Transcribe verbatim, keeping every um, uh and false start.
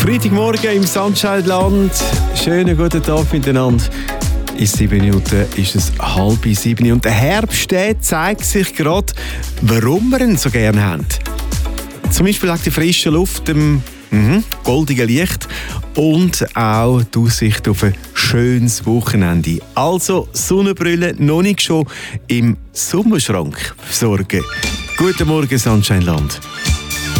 Freitagmorgen im Sunshine-Land. Schönen guten Tag miteinander. In sieben Minuten ist es halb sieben und der Herbst der zeigt sich gerade, warum wir ihn so gerne haben. Zum Beispiel wegen der frischen Luft, dem mhm, goldigen Licht und auch die Aussicht auf ein schönes Wochenende. Also Sonnenbrille noch nicht schon im Sommerschrank sorgen. Guten Morgen, Sunshine-Land.